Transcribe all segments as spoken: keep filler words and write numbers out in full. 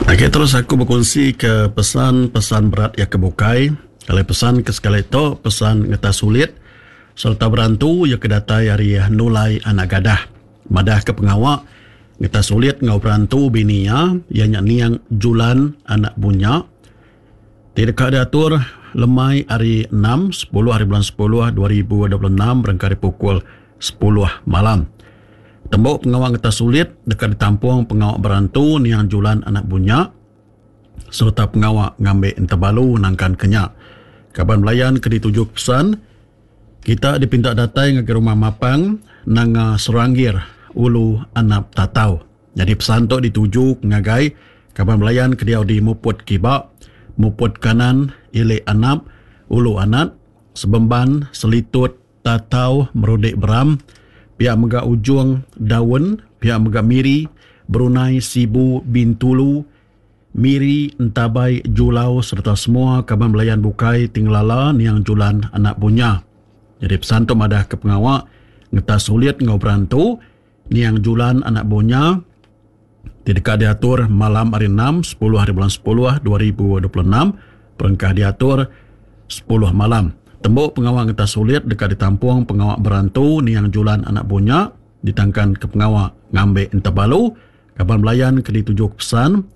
Okay, terus aku berkongsi ke pesan-pesan berat yang kebukai. Kalau pesan ke sekali itu, pesan ngeta sulit serta berantu yang kedatai hari nulai anak gadah. Madah ke pengawak, ngeta sulit ngau berantu bininya yang niang julan anak bunya. Tidak diatur lemai hari enam, sepuluh hari bulan sepuluh dua ribu dua puluh enam berangkari pukul sepuluh malam. Tembok pengawak ngeta sulit dekat ditampung pengawak berantu niang julan anak bunya serta pengawak ngambil entabalu nangkan kenyak. Kaban melayan ke ditujuk pesan, kita dipinta datai ke rumah mapang nanga serangir ulu anak tatau. Jadi pesan tu dituju ngagai kaban melayan ke dia di muput kibak, muput kanan ile anap ulu anak sebemban selitut tatau merodek beram, pihak mega ujung daun, pihak mega miri Brunei Sibu Bintulu Miri Entabai Julau serta semua kaban melayan bukai tinglala niang julan anak bunya. Jadi pesan tu madah ke pengawak ngeta sulit ngau berantu niang julan anak bunya tidak diatur malam hari enam, sepuluh hari bulan sepuluh dua ribu dua puluh enam perangkah diatur sepuluh malam. Tembok pengawak ngeta sulit dekat ditampung pengawak berantu niang julan anak bunya ditangkan ke pengawak ngambil entabalu kaban melayan ke ditujuk pesan.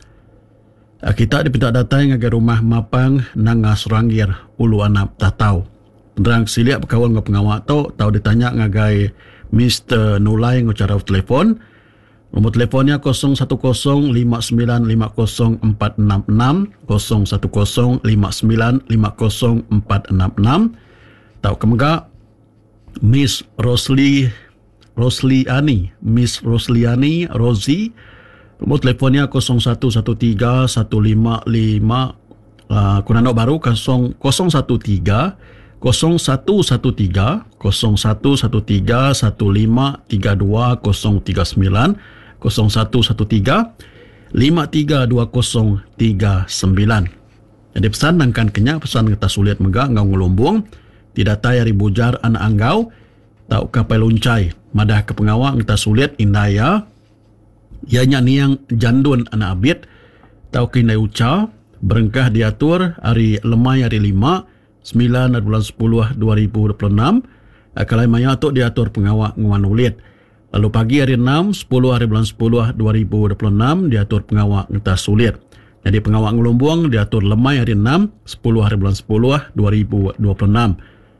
Kita dipinta datang ke rumah mapang nanga serangir ulu anak tatau. Penerang siliak berkawan dengan pengawak tu, tahu ditanya ngagai Mister Nulai ngucara telefon. Nombor telefonnya kosong satu kosong lima sembilan lima kosong empat enam enam, kosong satu kosong lima sembilan lima kosong empat enam enam. Tahu kemegak Miss Rosli Rosliani, Miss Rosliani Rozi. Nombor telefonnya kosong satu satu tiga satu lima lima uh, kunano baru kosong satu tiga kosong satu satu tiga kosong satu satu tiga satu lima tiga dua kosong tiga sembilan kosong satu satu tiga lima tiga dua kosong tiga sembilan. Jadi pesan nangkan kenyak pesan kita sulit megah ngau ngelumbung tidak tayari bujar anak anggau tau kapai luncai madah ke pengawak kita sulit indaya ianya niang jandun anak abid tau kinai uca berengkah diatur hari lemai hari lima sembilan bulan sepuluh dua ribu dua puluh enam akalai maya tu diatur pengawak nguan ulit. Lalu pagi hari enam sepuluh hari bulan sepuluh dua ribu dua puluh enam diatur pengawak ngetas sulit. Jadi pengawak ngelumbuang diatur lemai hari enam sepuluh hari bulan sepuluh dua ribu dua puluh enam.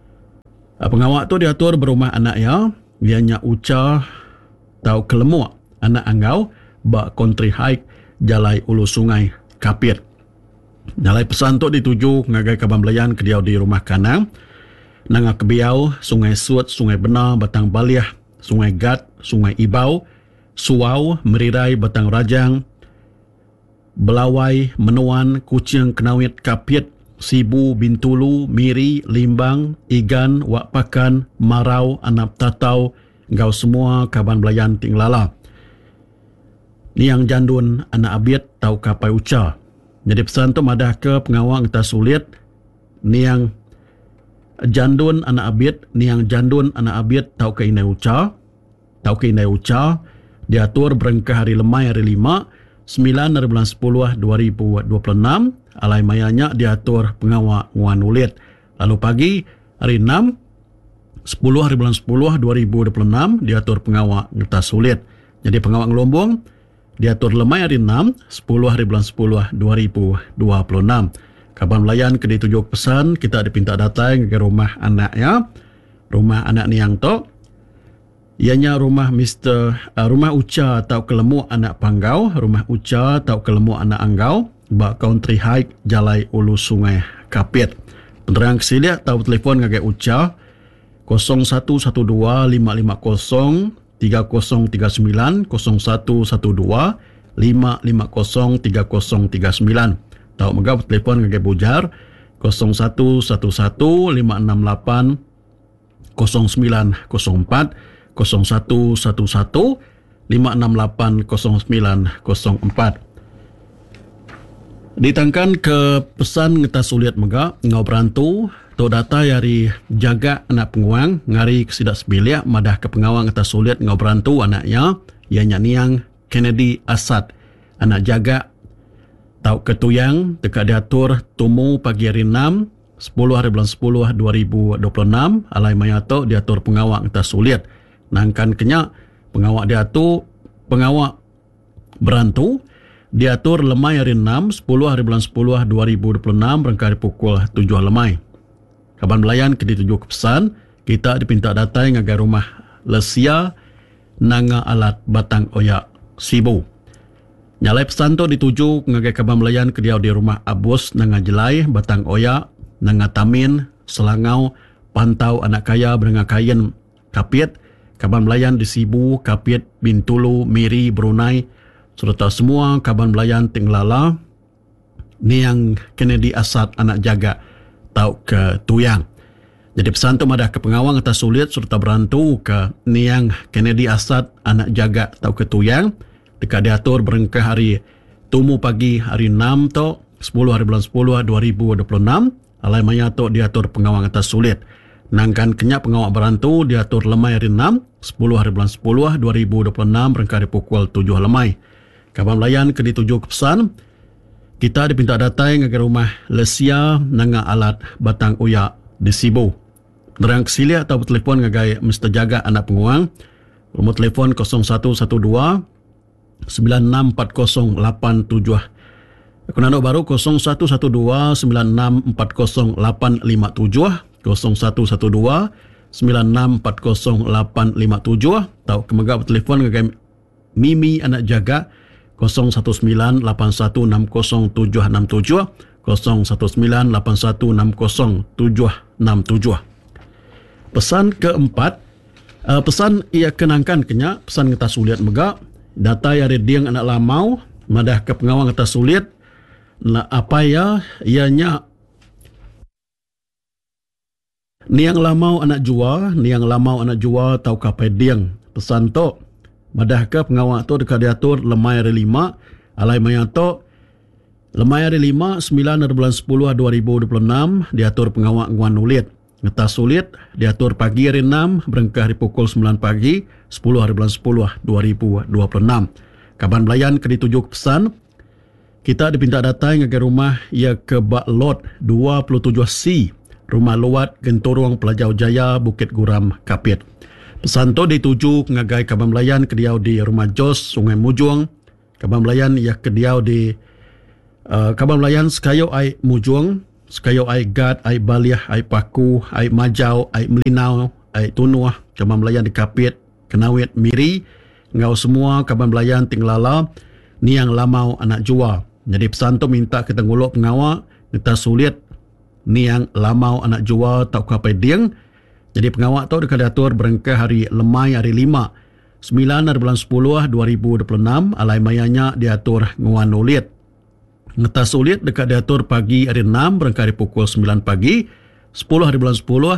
Pengawak tu diatur berumah anaknya ianya uca tau kelemuk anak anggau bak country hike jalai ulu sungai Kapit. Jalai pesan tu dituju ngagai kaban belayan ke dia di rumah kanang nanga kebiau sungai Suat, sungai Benar, Batang Baliah, sungai Gat, sungai Ibau, Suau, Merirai, Batang Rajang, Belawai, Menuan, Kucing, Kenawit, Kapit, Sibu, Bintulu, Miri, Limbang, Igan, Wak Pakan, Marau, Anap Tatau, ngau semua kaban belayan tinglala. Niang jandun anak abid tau kapai uca. Jadi pesan tu madah ke pengawak kita sulit niang jandun anak abid, niang jandun anak abid tau ke inai uca, tau ke inai uca diatur berengkah hari lemai hari lima, sembilan hari bulan sepuluh dua ribu dua puluh enam alai mayanya diatur pengawak nguan ulit. Lalu pagi hari enam, sepuluh hari bulan sepuluh dua ribu dua puluh enam diatur pengawak kita sulit. Jadi pengawak ngelombong diatur lemai hari enam, sepuluh hari bulan sepuluh dua ribu dua puluh enam. Kaban melayan ke ditujuk pesan, kita dipinta datang ke rumah anaknya, rumah anak niang to. Ianya rumah Mister Uh, rumah Uca atau kelemu anak Panggau, rumah Uca atau kelemu anak Anggau, bak country hike jalai ulu sungai Kapit. Penerang kesiliak tahu telefon ngagai Uca kosong satu satu dua lima lima kosong tiga kosong tiga sembilan kosong satu satu dua lima lima kosong tiga kosong tiga sembilan. Tahu megah telefon ngagai bujar kosong satu satu satu lima enam lapan kosong sembilan kosong empat kosong satu satu satu lima enam lapan kosong sembilan kosong empat. Ditangkan ke pesan ngeta sulit megah ngau berantu to data yari jaga anak penguang ngari kesidak sebiliak madah ke pengawang ngeta sulit ngau berantu anaknya ianya niang Kennedy Asad anak jaga Tau ketuyang dekat diatur tumu pagi hari enam sepuluh hari bulan sepuluh dua ribu dua puluh enam alai mayato diatur pengawak kita sulit nangkan kenyak pengawak diatur pengawak berantu diatur lemai hari enam sepuluh hari bulan sepuluh dua ribu dua puluh enam berangkat pukul tujuh lemai. Kaban belayan ke dituju ke pesan kita dipinta datai ngagai rumah lesia nanga alat batang oyak sibu. Nyalai pesan tu dituju ngagai kaban belayan ke dia di rumah abus nanga jelai batang oyak nanga tamin selangau pantau anak kaya berenga kain kapit kaban belayan di Sibu kapit Bintulu Miri Brunei serta semua kaban belayan Tinglala niang Kennedy Asad anak jaga tau ke tuyang. Jadi pesan tu madah ke pengawang atas sulit serta berantu ke niang Kennedy Asad anak jaga tau ke tuyang dekat diatur berengkah hari tumu pagi hari enam tu sepuluh hari bulan sepuluh dua ribu dua puluh enam alai maya tu diatur pengawang atas sulit nangkan kenyak pengawak berantu diatur lemai hari enam sepuluh hari bulan sepuluh dua ribu dua puluh enam berengkah hari pukul tujuh lemai. Kaban melayan ke dituju ke pesan kita dipinta datai ngagai rumah lesia nanga alat batang uyak di Sibu. Nerang kesilia atau telefon ngagai Mister Jaga anak penguang nombor telefon kosong satu satu dua sembilan enam empat kosong lapan tujuh. Akunano baru kosong satu satu dua sembilan enam empat kosong lapan lima tujuh kosong satu satu dua sembilan enam empat kosong lapan lima tujuh atau kemegak telefon ngagai Mimi anak jaga kosong satu sembilan lapan satu enam kosong tujuh enam tujuh kosong satu sembilan lapan satu enam kosong tujuh enam tujuh. Pesan keempat, uh, pesan ia kenangkan kenya pesan kita sulit megak data ya rediang anak lamau madah ke pengawang kita sulit na apa ya ianya niang lamau anak jua niang lamau anak jua tau kapai diang pesan to madah ke pengawak tu dekat diatur lemai hari lima alai maya tu lemai hari lima sembilan hari bulan sepuluh dua ribu dua puluh enam diatur pengawak nguan ulit ngetas sulit diatur pagi hari enam berengkah hari pukul sembilan pagi sepuluh hari bulan sepuluh dua ribu dua puluh enam. Kaban belayan ke dituju pesan kita dipinta datai ngagai rumah ia ke Bak Lot dua puluh tujuh C Rumah Luat Genturung Pelajau Jaya Bukit Guram Kapit. Pesan tu dituju ngagai kaban belayan ke diau di Rumah Jos Sungai Mujung. Kaban belayan ia ke diau di uh, kaban belayan Sekayo ai Mujung, Sekayo ai Gad, ai Baliah, ai Paku, ai Majau, ai Melinau, ai Tunuah. Kaban belayan di Kapit, Kenawit, Miri. Ngau semua kaban belayan Tinglala niang lamau anak jua. Jadi pesan tu minta kita nguluk pengawak kita sulit niang lamau anak jua tak kapai diang. Jadi pengawak tu dekat diatur berengkah hari lemai hari lima sembilan hari bulan sepuluh dua ribu dua puluh enam alai mayanya diatur nguan ulit. Ngetas ulit dekat diatur pagi hari enam berengkah hari pukul sembilan pagi sepuluh hari bulan sepuluh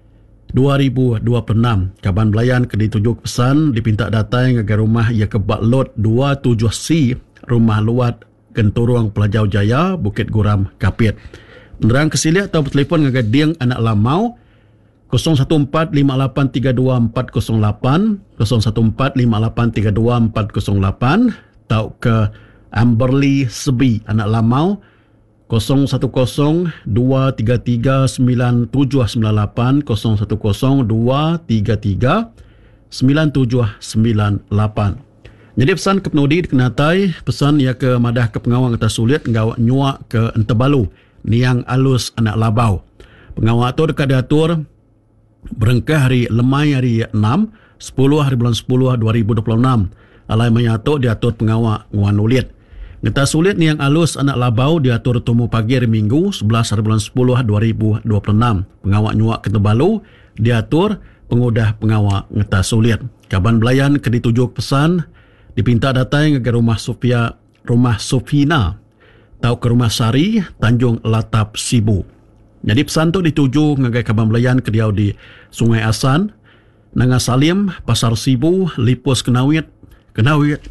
dua ribu dua puluh enam. Kaban belayan ke dituju pesan dipinta datai ngagai rumah ia ke Bak Lot dua puluh tujuh C Rumah Luat Genturung Pelajau Jaya Bukit Guram Kapit. Nerang kesilia atau telefon ngagai diang anak lamau kosong satu empat lima lapan tiga dua empat kosong lapan kosong satu empat lima lapan tiga dua empat kosong lapan atau ke Amberley Sebi anak lamau kosong satu kosong dua tiga tiga sembilan tujuh sembilan lapan kosong satu kosong dua tiga tiga sembilan tujuh sembilan lapan. Jadi pesan ke penudi dikenatai pesan ia ke madah ke pengawang atas sulit ngawak nyuak ke Entebalu niang alus anak labau. Pengawak tu dekat diatur berengkah hari lemai hari enam sepuluh hari bulan sepuluh dua ribu dua puluh enam alai menyatu diatur pengawak nguan ulit. Ngetas sulit ni yang alus anak labau diatur tumu pagi hari minggu sebelas hari bulan sepuluh dua ribu dua puluh enam. Pengawak nyuak ke Tebalu diatur pengudah pengawak ngetas sulit. Kaban belayan ke dituju pesan dipinta datai ke rumah Sofia rumah Sofina tau ke rumah Sari Tanjung Latap Sibu. Jadi pesan tu dituju ngagai kaban belayan ke diau di Sungai Asan, Nanga Salim, Pasar Sibu, Lipus Kenawit, Kenawit.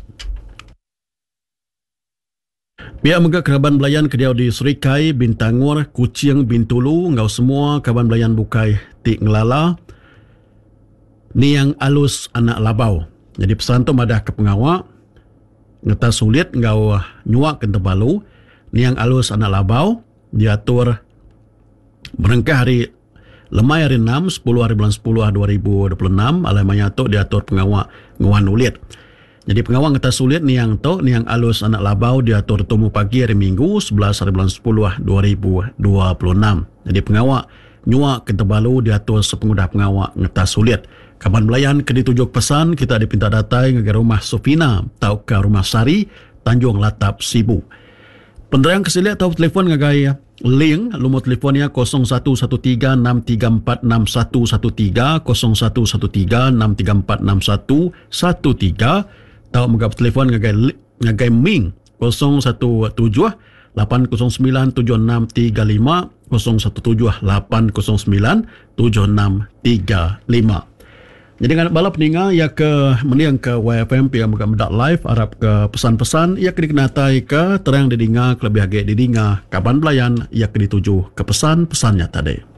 Pihak mega kaban belayan ke diau di Serikai, Bintangur, Kucing, Bintulu, ngau semua kaban belayan bukai Tik Ngelala, niang alus anak labau. Jadi pesan tu madah ke pengawak, ngetas sulit ngau nyuak ke Tebalu, niang alus anak labau diatur berengkah hari lemai hari enam, sepuluh hari bulan sepuluh dua ribu dua puluh enam, alai manyato diatur pengawak nguan ulit. Jadi pengawak ngetas ulit niang to niang alus anak labau diatur tumu pagi hari Minggu sebelas hari bulan sepuluh dua ribu dua puluh enam. Jadi pengawak nyua Kentabalu diatur sepengudah pengawak ngetas ulit. Kapan belayan ke ditujuk pesan kita dipinta datai ke rumah Sofina tau ke rumah Sari Tanjung Latap Sibu. Penderang kesilia tahu telefon ngagai link lumut telefonnya kosong satu satu tiga enam tiga empat enam satu satu tiga kosong satu satu tiga enam tiga empat enam satu satu tiga tahu menggap telefon ngagai ngagai ming kosong satu tujuh lapan kosong sembilan tujuh enam tiga lima kosong satu tujuh lapan kosong sembilan tujuh enam tiga lima. Jadi dengan balap ninga ya ke meniang ke Y F M yang bukan mendak live Arab ke pesan-pesan ia ke dikenatai ke terang didinga ke lebih agak didinga kapan belayan ia ke dituju ke pesan-pesannya tadi.